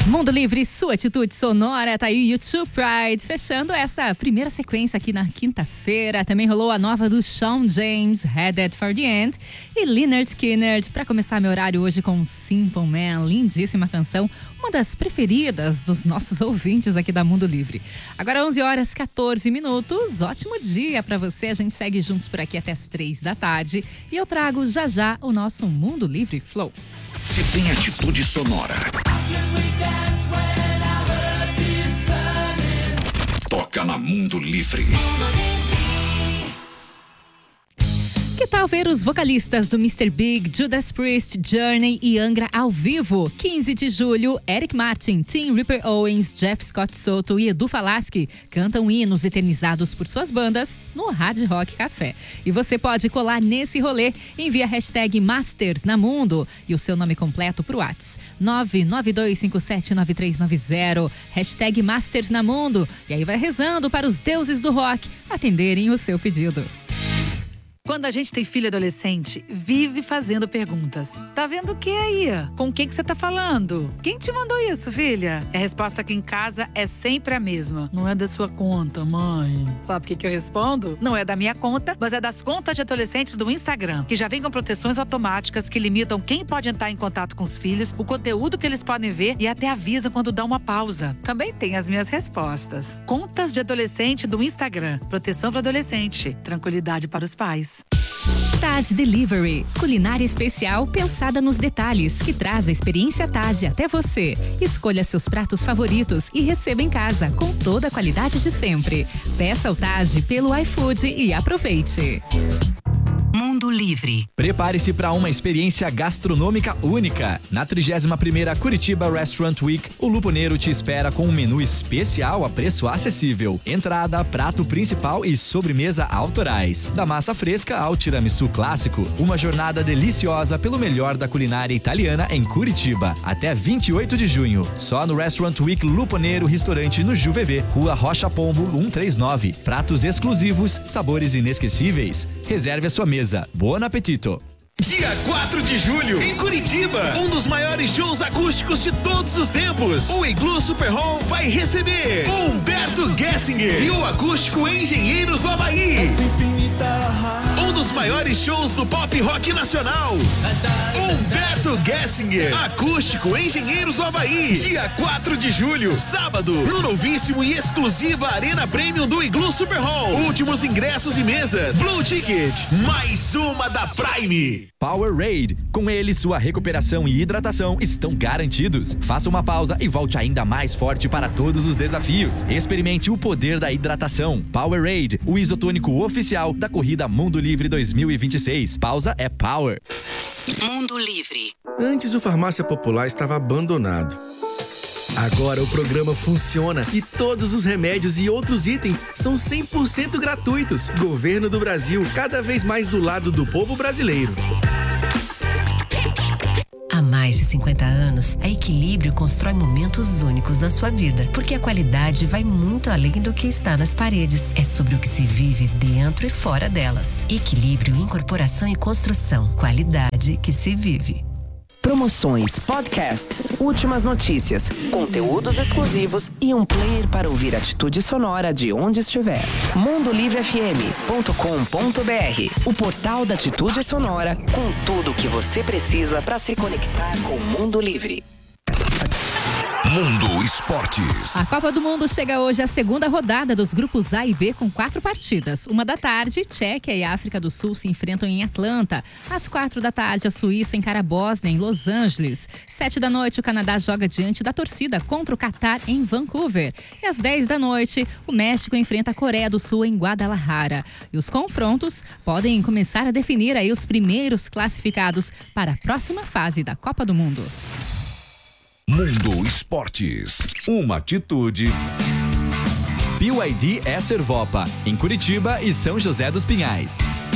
Mundo Livre, sua atitude sonora, tá aí o YouTube Pride, fechando essa primeira sequência aqui na quinta-feira. Também rolou a nova do Shawn James, Headed for the End, e Lynyrd Skynyrd, pra começar meu horário hoje com Simple Man, lindíssima canção, uma das preferidas dos nossos ouvintes aqui da Mundo Livre. Agora 11h14, ótimo dia pra você, a gente segue juntos por aqui até as 3 da tarde e eu trago já o nosso Mundo Livre Flow. Se tem atitude sonora, toca na Mundo Livre. Que tal ver os vocalistas do Mr. Big, Judas Priest, Journey e Angra ao vivo? 15 de julho, Eric Martin, Tim Ripper Owens, Jeff Scott Soto e Edu Falaschi cantam hinos eternizados por suas bandas no Hard Rock Café. E você pode colar nesse rolê, envia a hashtag Masters na Mundo e o seu nome completo pro WhatsApp 992579390, hashtag Masters na Mundo, e aí vai rezando para os deuses do rock atenderem o seu pedido. Quando a gente tem filho adolescente, vive fazendo perguntas. Tá vendo o que aí? Com quem que você tá falando? Quem te mandou isso, filha? A resposta aqui em casa é sempre a mesma. Não é da sua conta, mãe. Sabe o que eu respondo? Não é da minha conta, mas é das contas de adolescentes do Instagram, que já vem com proteções automáticas que limitam quem pode entrar em contato com os filhos, o conteúdo que eles podem ver e até avisa quando dá uma pausa. Também tem as minhas respostas. Contas de adolescente do Instagram. Proteção para adolescente. Tranquilidade para os pais. Taj Delivery, culinária especial pensada nos detalhes, que traz a experiência Taj até você. Escolha seus pratos favoritos e receba em casa com toda a qualidade de sempre. Peça o Taj pelo iFood e aproveite. Mundo Livre. Prepare-se para uma experiência gastronômica única. Na 31ª Curitiba Restaurant Week, o Luponeiro te espera com um menu especial a preço acessível. Entrada, prato principal e sobremesa autorais. Da massa fresca ao tiramisu clássico, uma jornada deliciosa pelo melhor da culinária italiana em Curitiba. Até 28 de junho, só no Restaurant Week Luponeiro Restaurante no JuVV, Rua Rocha Pombo 139. Pratos exclusivos, sabores inesquecíveis. Reserve a sua mesa. Bom apetito! Dia 4 de julho, em Curitiba, um dos maiores shows acústicos de todos os tempos. O Igloo Super Hall vai receber Humberto Gessinger e o Acústico Engenheiros do Havaí. Um dos maiores shows do pop rock nacional. Humberto Gessinger, Acústico Engenheiros do Havaí. Dia 4 de julho, sábado, no novíssimo e exclusiva Arena Premium do Igloo Super Hall. Últimos ingressos e mesas. Blue Ticket, mais uma da Prime. Powerade. Com ele, sua recuperação e hidratação estão garantidos. Faça uma pausa e volte ainda mais forte para todos os desafios. Experimente o poder da hidratação. Powerade, o isotônico oficial da corrida Mundo Livre 2026. Pausa é power. Mundo Livre. Antes o Farmácia Popular estava abandonado. Agora o programa funciona e todos os remédios e outros itens são 100% gratuitos. Governo do Brasil, cada vez mais do lado do povo brasileiro. Há mais de 50 anos, a Equilíbrio constrói momentos únicos na sua vida, porque a qualidade vai muito além do que está nas paredes. É sobre o que se vive dentro e fora delas. Equilíbrio, incorporação e construção. Qualidade que se vive. Promoções, podcasts, últimas notícias, conteúdos exclusivos e um player para ouvir atitude sonora de onde estiver. mundolivrefm.com.br, o portal da atitude sonora com tudo o que você precisa para se conectar com o mundo livre. Mundo Esportes. A Copa do Mundo chega hoje à segunda rodada dos grupos A e B com 4 partidas. 1h, Tchequia e África do Sul se enfrentam em Atlanta. Às 4h, a Suíça encara a Bósnia em Los Angeles. 7h, o Canadá joga diante da torcida contra o Catar em Vancouver. E às 10h, o México enfrenta a Coreia do Sul em Guadalajara. E os confrontos podem começar a definir aí os primeiros classificados para a próxima fase da Copa do Mundo. Mundo Esportes. Uma atitude. BYD é Servopa, em Curitiba e São José dos Pinhais.